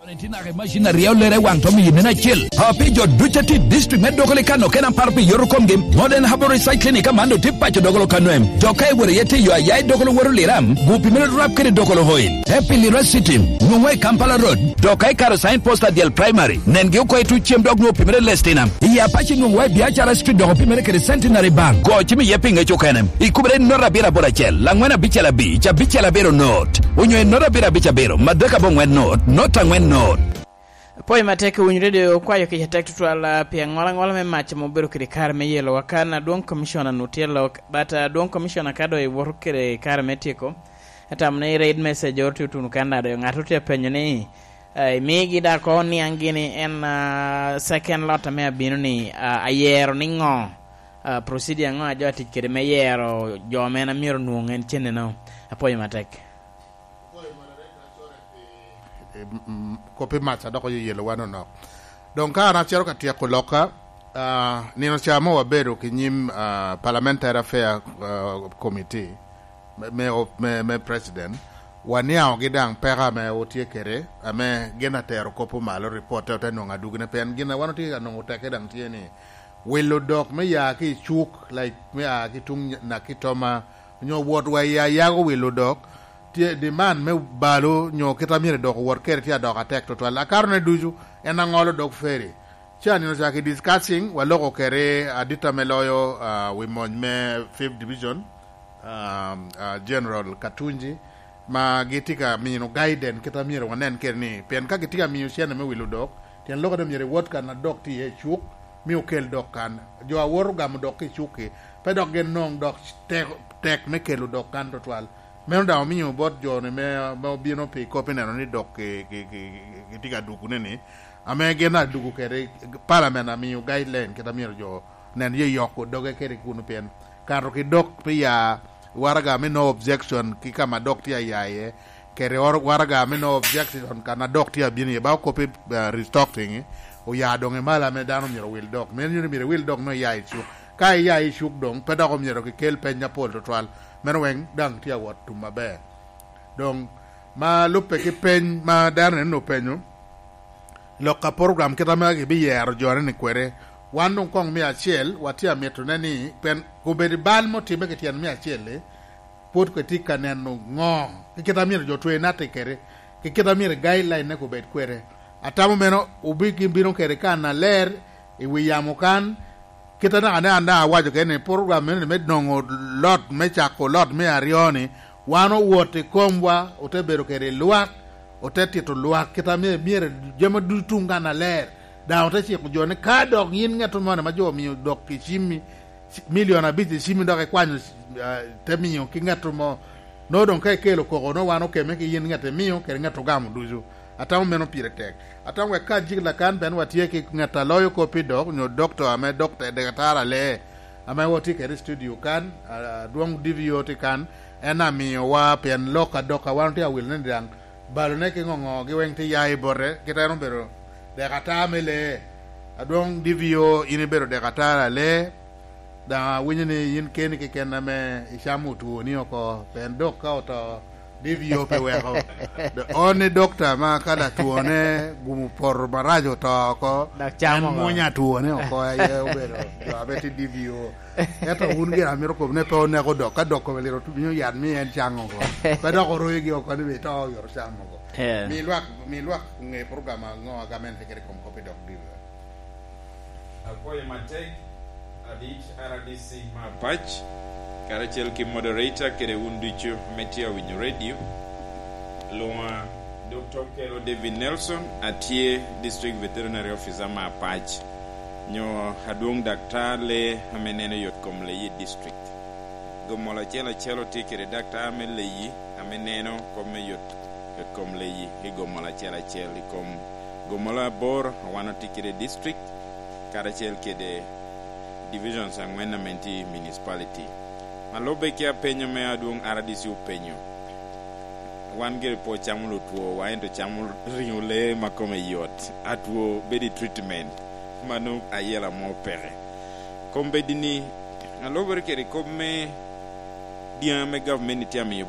Tinare machine riaulere wang to mi nena chill. Happy jo duchati district med dogole kano kenan parpi yorukom game. Modern Harbour Recycling kamando tippa jo dogolo kanoem. Jokai wore yete yo ayai dogolo woru liram. Gupi mele rap kere dogolo hoil. Happy Lira City. Nungwe Kampala Road. Jokai karo sign posta dial primary. Nenge uko etu chiem dog no pimele lestinam. Iya apache nungwe biachara street dogo pimele kere centenary bank. Go chimi yepinge chokenem. Ikubre nora bira bora chel. Langwena bichela bi. Cha bichela bero not. Unyo nora bira bicha bero. Madaka bongwe not. Nota ngwen not. Poi mateke unyurede kwayo ke hatak twala pia ngola me match mo beru kire kar me yelo wakana don commissioner nutelo bata don commissioner kado e workere kar metiko ata mne read message ortu tunu kanda do ngatu te penyo ni migi da ko ni angini en second lot me abinu ni ayero ningo procedure ngo ajo tikere me yero jo mena miro nuongen chene no apoy mateke kopi macha doko yelo wano no donc ana chero katia koloka nino chamo wabero kinyim parliamentary affair committee me president wania ogidang pera me otie kere ame gena tero kopo malo report ota no ngadugne pen gena wano ti no utake dang tieni welo dok me ya ki chuk like me ya ki tung na kitoma nyo wot wa ya go welo dok the man me balo nyo ketamire dok worker tia dok attack to la karne duju ena ngolo dok feri chani no jaki discussing waloko kere adita meloyo we monme 5th division general Katunji ma gitika mino guidance ketamire wanen kerni pen ka gitika mi usiana me wilu dok ten loko dem yere wot kan na dok ti e chuk mi okel dok kan jo awor gam dok ki chuki pe dok gen nong dok tek me kelu dok kan to twal men da mi yo bot jo ne me bino pe ko pe ni dok ke tiga dugu ne ni ame gena dugu kere parliament ami yo guideline ke tamir jo nen ye yoko doge kere kunu pen karo ki dok pe ya waraga me no objection ki kama dok ti ayaye kere waraga me no objection kana dok ti abini ba ko pe restocking o ya donge mala me dano mi wil dok men ni mi wil dok no ya isu kai ya isu dong pe dok mi ro ke kel pe nya pol to twal merweng dang tia wat tumabe donc ma lupe ki pen ma darne no penyo loka program kita ma ke biyer jore ni kwere wandon kong mi achiel watia meto nani pen ko be bal mo tibe ke tian mi achiel pot ko tika neno ngo kita mi jo twe na tekere ke kita mi guideline ne ko be kwere atamo meno ubiki bino kere kana ler e wiyamo kan kita na anda wajo kene program ne med nongo lot me chako lot me arioni wano wote komwa otebero kere luak otetito luak kita me miere jema dutunga na ler da otechi ko jone ka dog yin ngato mona ma jo mi dok kichimi million abiti chimi dok e kwanyo temiyo ki ngato mo no don kai kelo ko no wano keme ki yin ngate miyo kere ngato gamu duju atamo meno pire tek atamo ka jigla kan ben watie ki ngata loyo ko pidok no doctor ame doctor de gatara le ame woti ke studio kan duong DVO ti kan ena mi wa pen loka doka wanti awil ndang balone ke ngongo gi wengti yai bore kita no bero de gata mele duong DVO ini bero de gatara le da winyini yin ken ke kename ishamu tu ni ko pen doka oto DVO pe weko the only doctor ma kala tuone gumu por barajo to ko munya tuone ko ye ubero abeti DVO eto unge amiro ko ne to ne ko doka doko velero tu nyo yan mi en chango ko pe doko roigi ko ni to yor chango ko mi luak nge programa ngo gamen fekere kom ko pe dok DVO apoy matek adich RDC ma patch Karachel ki moderator kere undicho metia winyo radio loa Dr. Kero David Nelson atie district veterinary officer ma patch nyo hadung daktar le amenene yot kom le yi district gomola chela chelo tikere daktar amele yi ameneno kom yot kom le yi gomola chela cheli kom gomola bor wana tikere district Karachel kede divisions angwenamenti municipality Malobe kia penyo me adung aradisi upenyo. Wangere po chamulu tuo waendo chamulu riule makome yot. Atuo bedi treatment. Manu ayela mo pere. Kombe dini. Malobe kere kome diya me government tiame